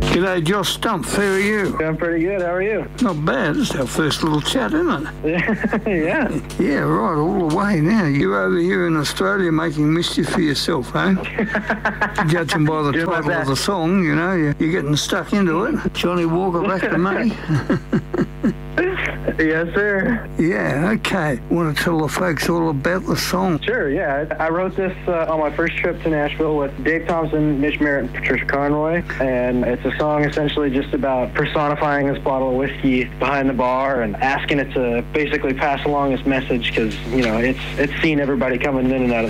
G'day, Josh Stump. How are you? I'm pretty good. How are you? Not bad. It's our first little chat, isn't it? Yeah. Yeah, right, all the way now. You're over here in Australia making mischief for yourself, eh? Judging by the title of the song, you know, you're getting stuck into it. Johnny Walker back to me. Yes, sir. Yeah, okay. Want to tell the folks all about the song? Sure, yeah. I wrote this on my first trip to Nashville with Dave Thompson, Mitch Merritt, and Patricia Conroy. And it's a song essentially just about personifying this bottle of whiskey behind the bar and asking it to basically pass along this message because, you know, it's seen everybody coming in and out of